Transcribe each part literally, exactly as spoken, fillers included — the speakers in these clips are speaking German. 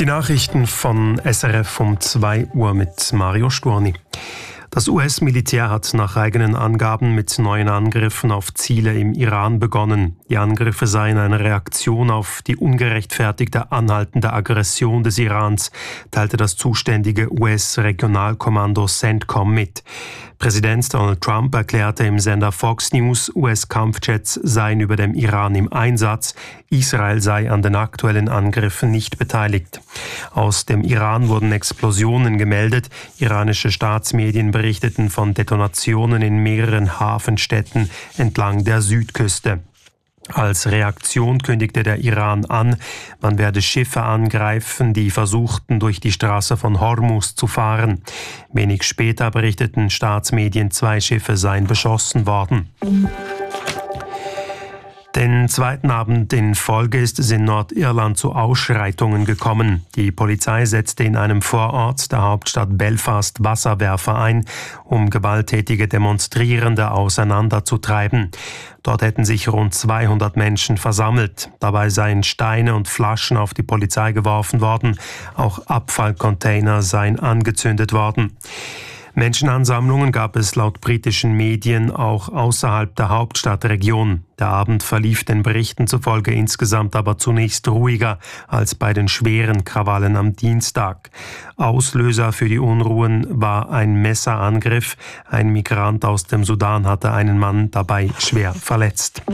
Die Nachrichten von S R F um zwei Uhr mit Mario Sturni. Das U S-Militär hat nach eigenen Angaben mit neuen Angriffen auf Ziele im Iran begonnen. Die Angriffe seien eine Reaktion auf die ungerechtfertigte anhaltende Aggression des Irans, teilte das zuständige U S-Regionalkommando CENTCOM mit. Präsident Donald Trump erklärte im Sender Fox News, U S-Kampfjets seien über dem Iran im Einsatz, Israel sei an den aktuellen Angriffen nicht beteiligt. Aus dem Iran wurden Explosionen gemeldet. Iranische Staatsmedien berichteten von Detonationen in mehreren Hafenstädten entlang der Südküste. Als Reaktion kündigte der Iran an, man werde Schiffe angreifen, die versuchten, durch die Straße von Hormuz zu fahren. Wenig später berichteten Staatsmedien, zwei Schiffe seien beschossen worden. Den zweiten Abend in Folge ist es in Nordirland zu Ausschreitungen gekommen. Die Polizei setzte in einem Vorort der Hauptstadt Belfast Wasserwerfer ein, um gewalttätige Demonstrierende auseinanderzutreiben. Dort hätten sich rund zweihundert Menschen versammelt. Dabei seien Steine und Flaschen auf die Polizei geworfen worden. Auch Abfallcontainer seien angezündet worden. Menschenansammlungen gab es laut britischen Medien auch außerhalb der Hauptstadtregion. Der Abend verlief den Berichten zufolge insgesamt aber zunächst ruhiger als bei den schweren Krawallen am Dienstag. Auslöser für die Unruhen war ein Messerangriff. Ein Migrant aus dem Sudan hatte einen Mann dabei schwer verletzt.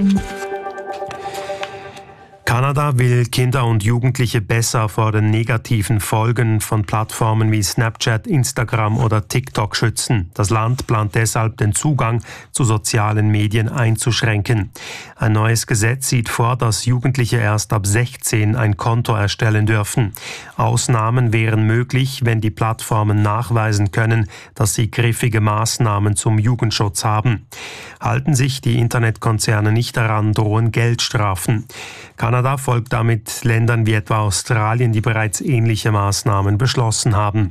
Kanada will Kinder und Jugendliche besser vor den negativen Folgen von Plattformen wie Snapchat, Instagram oder TikTok schützen. Das Land plant deshalb, den Zugang zu sozialen Medien einzuschränken. Ein neues Gesetz sieht vor, dass Jugendliche erst ab sechzehn ein Konto erstellen dürfen. Ausnahmen wären möglich, wenn die Plattformen nachweisen können, dass sie griffige Maßnahmen zum Jugendschutz haben. Halten sich die Internetkonzerne nicht daran, drohen Geldstrafen. Kanada folgt damit Ländern wie etwa Australien, die bereits ähnliche Maßnahmen beschlossen haben.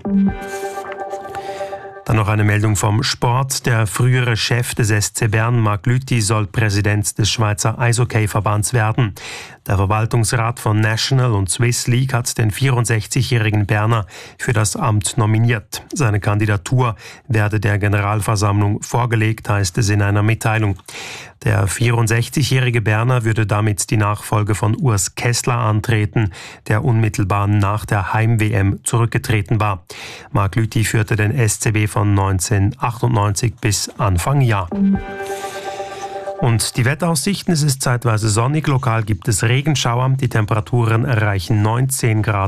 Dann noch eine Meldung vom Sport. Der frühere Chef des S C Bern, Marc Lüthi, soll Präsident des Schweizer Eishockey-Verbands werden. Der Verwaltungsrat von National und Swiss League hat den vierundsechzigjährigen Berner für das Amt nominiert. Seine Kandidatur werde der Generalversammlung vorgelegt, heißt es in einer Mitteilung. Der vierundsechzigjährige Berner würde damit die Nachfolge von Urs Kessler antreten, der unmittelbar nach der Heim-W M zurückgetreten war. Marc Lüthi führte den S C B von neunzehnhundertachtundneunzig bis Anfang Jahr. Und die Wetteraussichten: Es ist zeitweise sonnig, lokal gibt es Regenschauer, die Temperaturen erreichen neunzehn Grad.